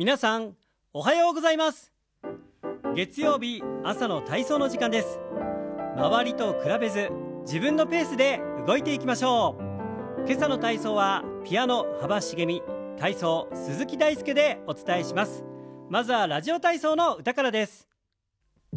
皆さんおはようございます。月曜日朝の体操の時間です。周りと比べず自分のペースで動いていきましょう。今朝の体操はピアノ幅茂美、体操鈴木大輔でお伝えします。まずはラジオ体操の歌からです。